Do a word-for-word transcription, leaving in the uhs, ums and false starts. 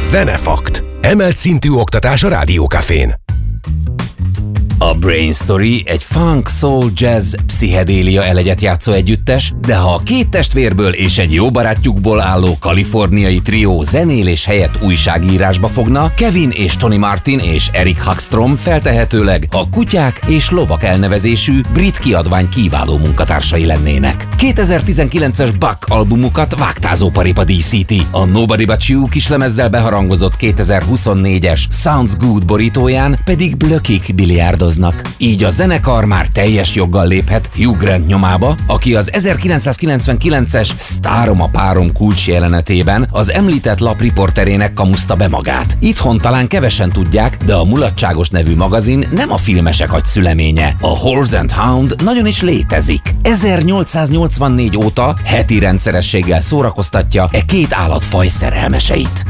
Zenefakt. Emelt szintű oktatás a Rádió Cafén. A Brain Story egy funk, soul, jazz, pszichedélia elegyet játszó együttes, de ha a két testvérből és egy jó barátjukból álló kaliforniai trió zenélés helyett újságírásba fogna, Kevin és Tony Martin és Eric Hagstrom feltehetőleg a Kutyák és Lovak elnevezésű brit kiadvány kiváló munkatársai lennének. kétezer-tizenkilences Buck albumukat vágtázóparipa díszíti, a Nobody But You kislemezzel beharangozott kétezer-huszonnégyes Sounds Good borítóján pedig blökik biliárdoznak. Így a zenekar már teljes joggal léphet Hugh Grant nyomába, aki az ezerkilencszázkilencvenkilences Sztárom a párom kulcs jelenetében az említett lap riporterének kamuszta be magát. Itthon talán kevesen tudják, de a Mulatságos nevű magazin nem a filmesek agyszüleménye. A Horse and Hound nagyon is létezik. ezernyolcszáznyolcvannégy óta heti rendszerességgel szórakoztatja e két állatfaj szerelmeseit.